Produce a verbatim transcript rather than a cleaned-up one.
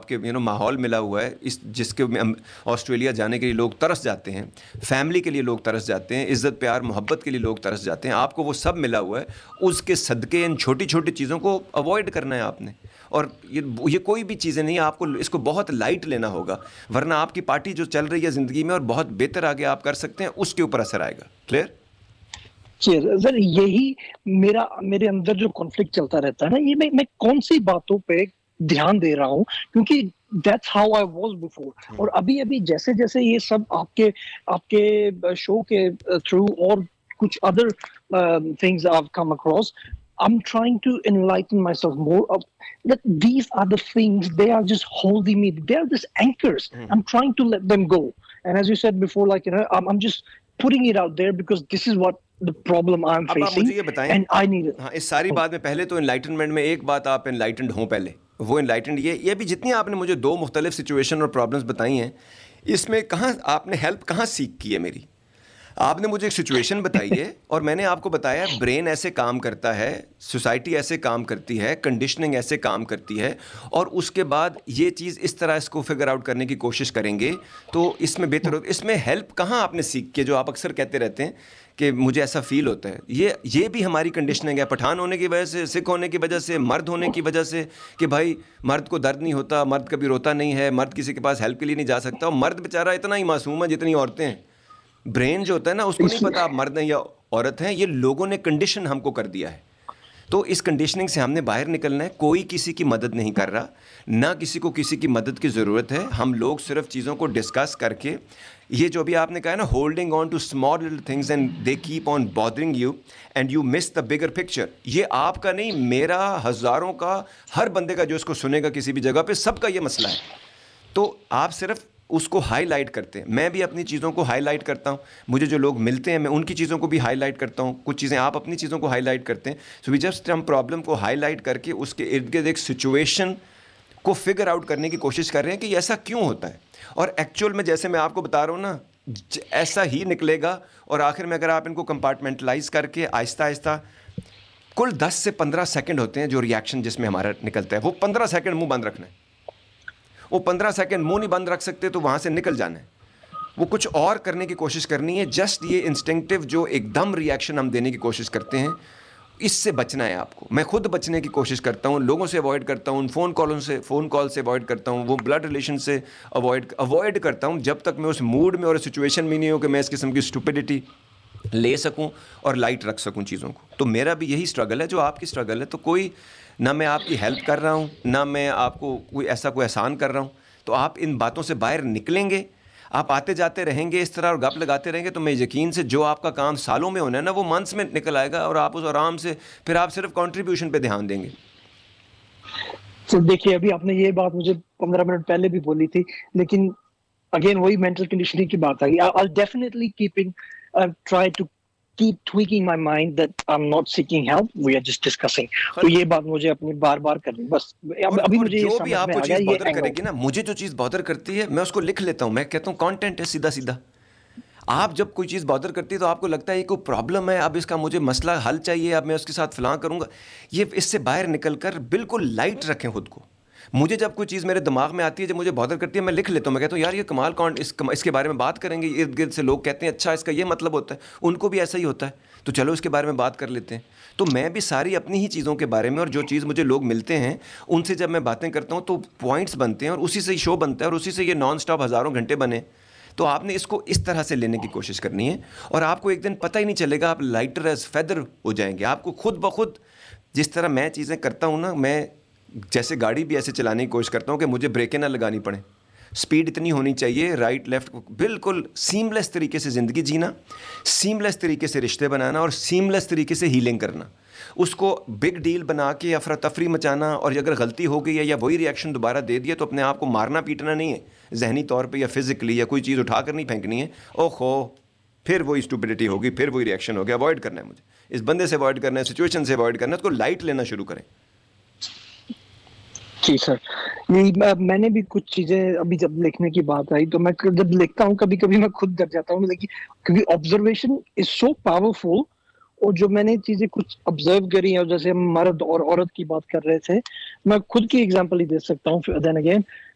آپ کے you know ماحول ملا ہوا ہے اس جس کے آسٹریلیا جانے کے لیے لوگ ترس جاتے ہیں, فیملی کے لیے لوگ ترس جاتے ہیں, عزت پیار محبت کے لیے لوگ ترس جاتے ہیں, آپ کو وہ سب ملا ہوا ہے. اس کے صدقے ان چھوٹی چھوٹی چیزوں کو اوائڈ کرنا ہے آپ نے. اور یہ یہ کوئی بھی چیزیں نہیں, آپ کو اس کو بہت لائٹ لینا ہوگا, ورنہ آپ کی پارٹی جو چل رہی ہے زندگی میں اور بہت بہتر آگے آپ کر سکتے ہیں, اس کے اوپر اثر آئے گا. کلیئر؟ سر یہی میرا میرے اندر جو کانفلکٹ چلتا رہتا ہے نا, یہ میں میں کون سی باتوں پہ دھیان دے رہا ہوں, کیونکہ that's how I was before. اور ابھی ابھی جیسے جیسے یہ سب آپ کے آپ کے شو کے تھرو اور کچھ other things I have come across, I'm trying to enlighten myself more of that these are the things, they are just holding me, they are just anchors. Mm. I'm trying to let them go. And as you said before, like, you know, I'm, I'm just putting it out there because this is what the problem I'm اب facing. مجھے یہ بتائیں, and I need it. ہاں اس ساری بات میں پہلے تو انلائٹنمنٹ میں ایک بات آپ انلائٹنڈ ہوں پہلے, وہ انلائٹنڈ یہ یہ بھی جتنی آپ نے مجھے دو مختلف سچویشن اور پرابلمس بتائی ہیں, اس میں کہاں آپ نے ہیلپ کہاں سیکھ کی ہے میری؟ آپ نے مجھے ایک سچویشن بتائی ہے اور میں نے آپ کو بتایا برین ایسے کام کرتا ہے, سوسائٹی ایسے کام کرتی ہے, کنڈیشننگ ایسے کام کرتی ہے, اور اس کے بعد یہ چیز اس طرح اس کو فگر آؤٹ کرنے کی کوشش کریں گے تو اس میں بہتر ہو. اس میں ہیلپ کہاں آپ نے سیکھ کے, جو آپ اکثر کہتے رہتے ہیں کہ مجھے ایسا فیل ہوتا ہے, یہ یہ بھی ہماری کنڈیشننگ ہے, پٹھان ہونے کی وجہ سے, سکھ ہونے کی وجہ سے, مرد ہونے کی وجہ سے, کہ بھائی مرد کو درد نہیں ہوتا, مرد کبھی روتا نہیں ہے, مرد کسی کے پاس ہیلپ کے لیے نہیں جا سکتا, اور مرد بیچارہ اتنا ہی معصوم ہے جتنی عورتیں ہیں. برین جو ہوتا ہے نا, اس کو نہیں پتا آپ مرد ہیں یا عورت ہیں, یہ لوگوں نے کنڈیشن ہم کو کر دیا ہے. تو اس کنڈیشننگ سے ہم نے باہر نکلنا ہے. کوئی کسی کی مدد نہیں کر رہا, نہ کسی کو کسی کی مدد کی ضرورت ہے. ہم لوگ صرف چیزوں کو ڈسکس کر کے, یہ جو بھی آپ نے کہا ہے نا, holding on to small little things and they keep on bothering you and you miss the bigger picture. یہ آپ کا نہیں, میرا, ہزاروں کا, ہر بندے کا جو اس کو سنے گا کسی بھی جگہ پہ, سب کا یہ مسئلہ ہے. تو آپ صرف اس کو ہائی لائٹ کرتے ہیں. میں بھی اپنی چیزوں کو ہائی لائٹ کرتا ہوں, مجھے جو لوگ ملتے ہیں میں ان کی چیزوں کو بھی ہائی لائٹ کرتا ہوں, کچھ چیزیں آپ اپنی چیزوں کو ہائی لائٹ کرتے ہیں. سو وی جسٹ ہم پرابلم کو ہائی لائٹ کر کے اس کے ارد گرد ایک سچویشن کو فگر آؤٹ کرنے کی کوشش کر رہے ہیں کہ یہ ایسا کیوں ہوتا ہے. اور ایکچوئل میں جیسے میں آپ کو بتا رہا ہوں نا, ایسا ہی نکلے گا. اور آخر میں اگر آپ ان کو کمپارٹمنٹلائز کر کے آہستہ آہستہ, کل دس سے پندرہ سیکنڈ ہوتے ہیں جو ریئیکشن جس میں ہمارا نکلتا ہے, وہ پندرہ سیکنڈ منہ بند رکھنا ہے. وہ پندرہ سیکنڈ منہ نہیں بند رکھ سکتے تو وہاں سے نکل جانا ہے. وہ کچھ اور کرنے کی کوشش کرنی ہے. جسٹ یہ انسٹنکٹیو جو ایک دم ریئیکشن ہم دینے کی کوشش کرتے ہیں, اس سے بچنا ہے آپ کو. میں خود بچنے کی کوشش کرتا ہوں, لوگوں سے اوائڈ کرتا ہوں, فون کالوں سے فون کال سے اوائڈ کرتا ہوں, وہ بلڈ ریلیشن سے اوائڈ اوائڈ کرتا ہوں, جب تک میں اس موڈ میں اور سچویشن میں نہیں ہوں کہ میں اس قسم کی اسٹوپڈیٹی لے سکوں اور لائٹ رکھ سکوں چیزوں کو. تو میرا بھی یہی اسٹرگل ہے جو آپ کی اسٹرگل ہے. تو کوئی نہ میں آپ کی ہیلپ کر رہا ہوں, نہ میں آپ کو کوئی ایسا کوئی احسان کر رہا ہوں. تو آپ ان باتوں سے باہر نکلیں گے, آپ آتے جاتے رہیں گے اس طرح اور گپ لگاتے رہیں گے, تو میں یقین سے جو آپ کا کام سالوں میں ہونا ہے نا, وہ منتھس میں نکل آئے گا, اور آپ اس آرام سے پھر آپ صرف کنٹریبیوشن پہ دھیان دیں گے. تو دیکھیے ابھی آپ نے یہ بات مجھے پندرہ منٹ پہلے بھی بولی تھی, لیکن اگین وہی مینٹل کنڈیشننگ کی بات آئی. I'll definitely keeping uh, try to keep tweaking my mind that I'm not seeking help, we are just discussing. تو یہ بات مجھے اپنی بار بار کرنی بس. ابھی مجھے یہ سمجھ میں آ گیا, یہ بادر کرے گی نا, مجھے جو چیز بادر کرتی ہے میں اس کو لکھ لیتا ہوں. میں کہتا ہوں کانٹینٹ ہے سیدھا سیدھا. آپ جب کوئی چیز بادر کرتی ہے تو آپ کو لگتا ہے یہ کوئی پرابلم ہے, اب اس کا مجھے مسئلہ حل چاہیے, اب میں اس کے ساتھ فلاں کروں گا. یہ اس سے باہر نکل کر بالکل لائٹ رکھیں خود کو. مجھے جب کوئی چیز میرے دماغ میں آتی ہے, جب مجھے بادر کرتی ہے, میں لکھ لیتا ہوں. میں کہتا ہوں یار یہ کمال کون, اس اس کے بارے میں بات کریں گے. ارد گرد سے لوگ کہتے ہیں اچھا اس کا یہ مطلب ہوتا ہے, ان کو بھی ایسا ہی ہوتا ہے, تو چلو اس کے بارے میں بات کر لیتے ہیں. تو میں بھی ساری اپنی ہی چیزوں کے بارے میں, اور جو چیز مجھے لوگ ملتے ہیں ان سے جب میں باتیں کرتا ہوں تو پوائنٹس بنتے ہیں, اور اسی سے ہی شو بنتا ہے, اور اسی سے یہ نان اسٹاپ ہزاروں گھنٹے بنے. تو آپ نے اس کو اس طرح سے لینے کی کوشش کرنی ہے, اور آپ کو ایک دن پتہ ہی نہیں چلے گا, آپ لائٹر ایز فیدر ہو جائیں گے. آپ کو خود بخود, جس طرح میں چیزیں کرتا ہوں نا, میں جیسے گاڑی بھی ایسے چلانے کی کوشش کرتا ہوں کہ مجھے بریکیں نہ لگانی پڑیں. سپیڈ اتنی ہونی چاہیے, رائٹ لیفٹ, بالکل سیملیس طریقے سے زندگی جینا, سیملیس طریقے سے رشتے بنانا, اور سیملیس طریقے سے ہیلنگ کرنا. اس کو بگ ڈیل بنا کے افراتفری مچانا, اور اگر غلطی ہو گئی ہے یا وہی ریئیکشن دوبارہ دے دیا تو اپنے آپ کو مارنا پیٹنا نہیں ہے, ذہنی طور پہ یا فزیکلی, یا کوئی چیز اٹھا کر نہیں پھینکنی ہے. او خو پھر وہی اسٹوپڈیٹی ہوگی, پھر وہی ریئیکشن ہو گیا. اوائڈ کرنا ہے مجھے, اس بندے سے اوائڈ کرنا ہے, سچویشن سے اوائڈ کرنا ہے. اس کو لائٹ لینا شروع کریں. جی سر, میں نے بھی کچھ چیزیں ابھی جب لکھنے کی بات آئی تو میں جب لکھتا ہوں کبھی کبھی میں خود ڈر جاتا ہوں, لیکن کیونکہ آبزرویشن از سو پاورفل. اور جو میں نے چیزیں کچھ آبزرو کری ہیں, جیسے ہم مرد اور عورت کی بات کر رہے تھے, میں خود کی ایگزامپل ہی دے سکتا ہوں. Then again